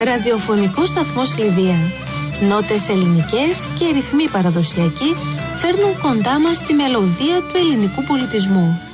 Ραδιοφωνικός σταθμός Λιδία. Νότες ελληνικές και ρυθμοί παραδοσιακοί φέρνουν κοντά μας τη μελωδία του ελληνικού πολιτισμού.